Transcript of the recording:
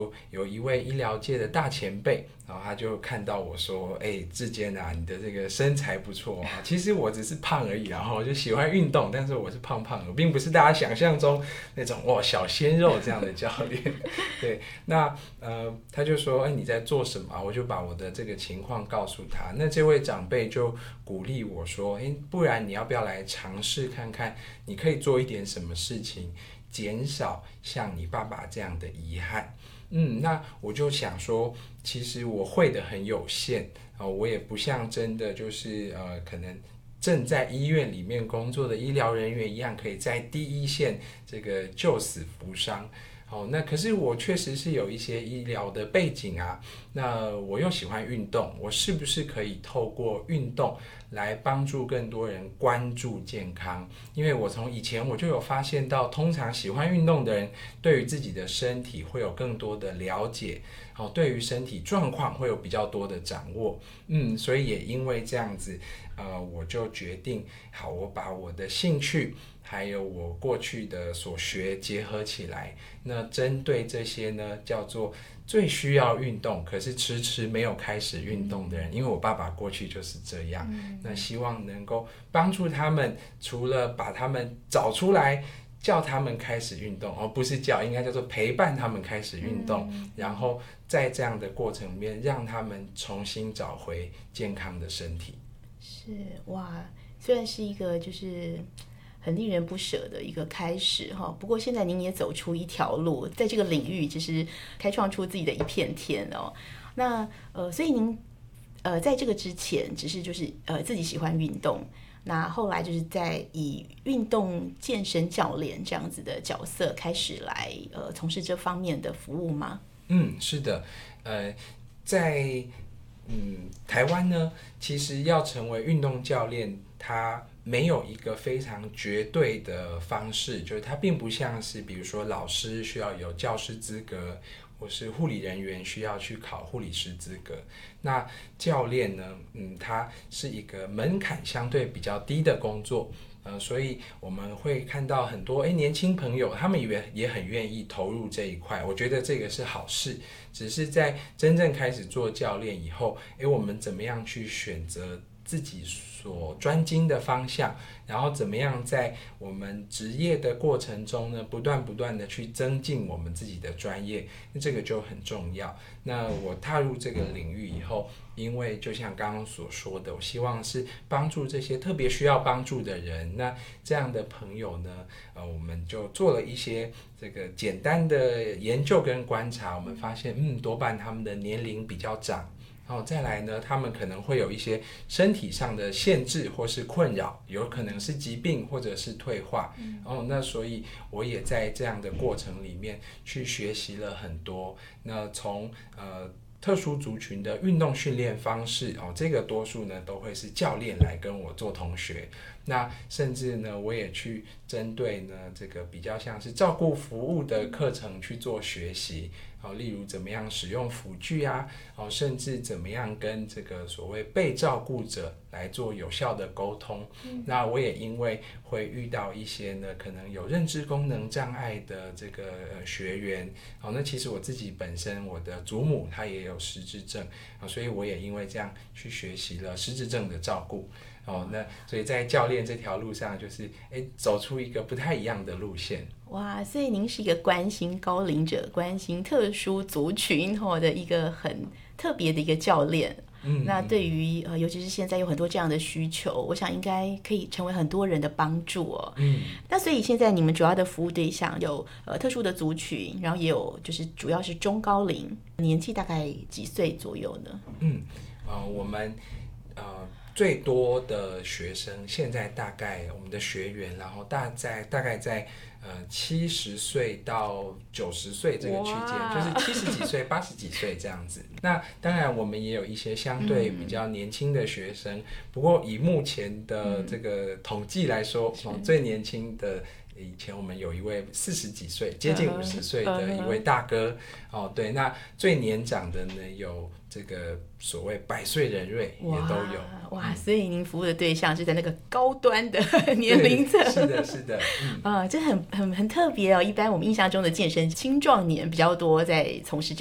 有一位医疗界的大前辈，然后他就看到我说：志坚啊，你的这个身材不错啊。其实我只是胖而已，然后就喜欢运动，但是我是胖胖的，并不是大家想象中那种小鲜肉这样的教练。对，那他就说：你在做什么？我就把我的这个情况告诉他。那这位长辈就鼓励我说：不然你要不要来尝试看看？你可以做一点什么事情，减少像你爸爸这样的遗憾。那我就想说，其实我会的很有限，我也不像真的就是可能正在医院里面工作的医疗人员一样，可以在第一线这个救死扶伤。那可是我确实是有一些医疗的背景啊，那我又喜欢运动，我是不是可以透过运动来帮助更多人关注健康？因为我从以前我就有发现到，通常喜欢运动的人对于自己的身体会有更多的了解，对于身体状况会有比较多的掌握。所以也因为这样子，我就决定，好，我把我的兴趣还有我过去的所学结合起来，那针对这些呢，叫做最需要运动可是迟迟没有开始运动的人，因为我爸爸过去就是这样，那希望能够帮助他们，除了把他们找出来，叫他们开始运动，不是叫，应该叫做陪伴他们开始运动，然后在这样的过程里面，让他们重新找回健康的身体。 是哇，虽然是一个就是很令人不舍的一个开始哈，不过现在您也走出一条路，在这个领域就是开创出自己的一片天哦。那所以您在这个之前只是就是自己喜欢运动，那后来就是在以运动健身教练这样子的角色开始来从事这方面的服务吗？ 是的，在台湾呢，其实要成为运动教练，他没有一个非常绝对的方式，就是它并不像是比如说老师需要有教师资格，或是护理人员需要去考护理师资格。那教练呢，它是一个门槛相对比较低的工作。所以我们会看到很多年轻朋友，他们也很愿意投入这一块，我觉得这个是好事。只是在真正开始做教练以后，我们怎么样去选择自己所专精的方向，然后怎么样在我们职业的过程中呢，不断的去增进我们自己的专业，这个就很重要。那我踏入这个领域以后，因为就像刚刚所说的，我希望是帮助这些特别需要帮助的人。那这样的朋友呢，我们就做了一些这个简单的研究跟观察，我们发现，多半他们的年龄比较长。然后再来呢，他们可能会有一些身体上的限制或是困扰，有可能是疾病或者是退化。那所以我也在这样的过程里面去学习了很多。那从特殊族群的运动训练方式，这个多数呢都会是教练来跟我做同学。那甚至呢，我也去针对呢这个比较像是照顾服务的课程去做学习。例如怎么样使用辅具啊，甚至怎么样跟这个所谓被照顾者来做有效的沟通。那我也因为会遇到一些呢可能有认知功能障碍的这个学员，那其实我自己本身我的祖母她也有失智症，所以我也因为这样去学习了失智症的照顾。那所以在教练这条路上，就是走出一个不太一样的路线。 哇，所以您是一个关心高龄者、关心特殊族群的一个很特别的一个教练。那对于尤其是现在有很多这样的需求，我想应该可以成为很多人的帮助哦。那所以现在你们主要的服务对象有特殊的族群，然后也有就是主要是中高龄，年纪大概几岁左右呢？ 我们最多的学生现在大概我们的学员，然后大概在70岁到90岁这个区间，就是70几岁、80几岁这样子。那当然我们也有一些相对比较年轻的学生，不过以目前的这个统计来说，最年轻的以前我们有一位40几岁接近50岁的一位大哥哦，对，那最年长的呢有这个所谓100岁人瑞也都有。 哇，所以您服务的对象是在那个高端的年龄层。 是的，是的， 这很特别哦。一般我们印象中的健身青壮年比较多在从事